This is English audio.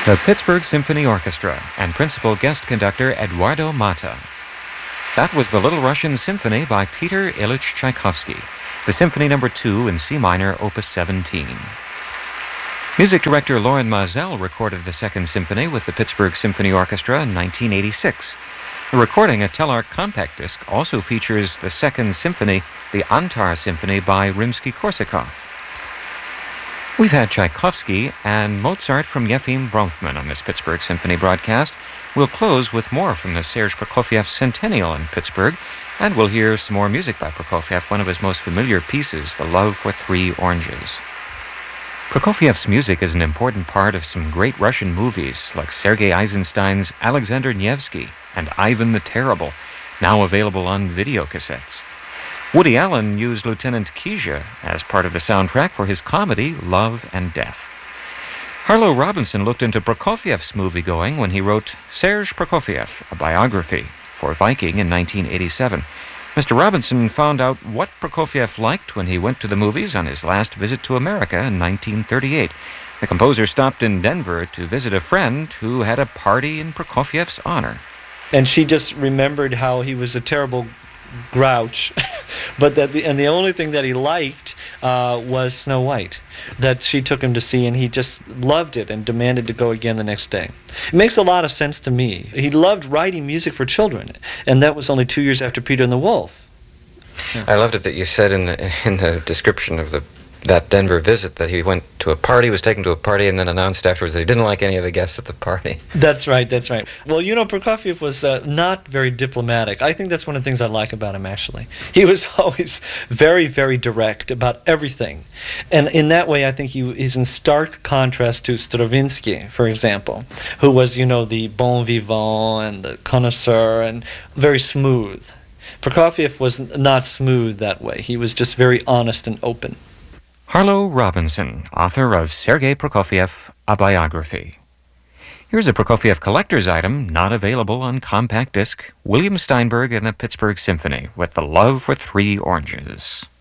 The Pittsburgh Symphony Orchestra and principal guest conductor Eduardo Mata. That was the Little Russian Symphony by Peter Ilyich Tchaikovsky, the Symphony No. 2 in C minor, Opus 17. Music director Loren Maazel recorded the Second Symphony with the Pittsburgh Symphony Orchestra in 1986. The recording, a Telarc compact disc, also features the Second Symphony, the Antar Symphony by Rimsky-Korsakov. We've had Tchaikovsky and Mozart from Yefim Bronfman on this Pittsburgh Symphony broadcast. We'll close with more from the Serge Prokofiev Centennial in Pittsburgh, and we'll hear some more music by Prokofiev, one of his most familiar pieces, The Love for Three Oranges. Prokofiev's music is an important part of some great Russian movies like Sergei Eisenstein's Alexander Nevsky and Ivan the Terrible, now available on videocassettes. Woody Allen used Lieutenant Kizha as part of the soundtrack for his comedy Love and Death. Harlow Robinson looked into Prokofiev's moviegoing when he wrote Serge Prokofiev, a biography, for Viking in 1987. Mr. Robinson found out what Prokofiev liked when he went to the movies on his last visit to America in 1938. The composer stopped in Denver to visit a friend who had a party in Prokofiev's honor. And she just remembered how he was a terrible grouch, but the only thing that he liked was Snow White, that she took him to see, and he just loved it and demanded to go again the next day. It makes a lot of sense to me. He loved writing music for children, and that was only 2 years after Peter and the Wolf. Yeah. I loved it that you said in the description of that Denver visit that he went to a party, was taken to a party, and then announced afterwards that he didn't like any of the guests at the party. That's right. Well, Prokofiev was not very diplomatic. I think that's one of the things I like about him, actually. He was always very, very direct about everything. And in that way, I think he's in stark contrast to Stravinsky, for example, who was, the bon vivant and the connoisseur and very smooth. Prokofiev was not smooth that way. He was just very honest and open. Harlow Robinson, author of Sergei Prokofiev, A Biography. Here's a Prokofiev collector's item not available on compact disc, William Steinberg and the Pittsburgh Symphony with The Love for Three Oranges.